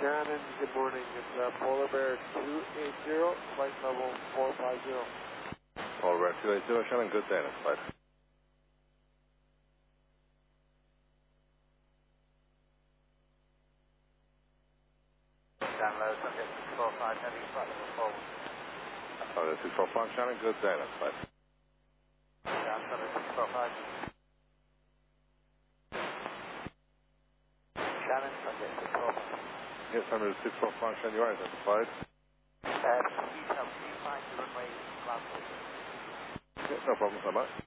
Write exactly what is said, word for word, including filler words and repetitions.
Shannon, good morning. It's uh, Polar Bear two eight zero, flight level four five zero. Polar Bear two eight zero, Shannon, good day, next flight. Down low, subject six four five, heavy, flight level four. Sorry, six four five, Shannon, good day, next flight. Down, subject six four five. Shannon, subject six four five. Yes, I'm at six four five, Shannon, you are identified. Uh, please help me find the runway last week. Yes, no problem so much.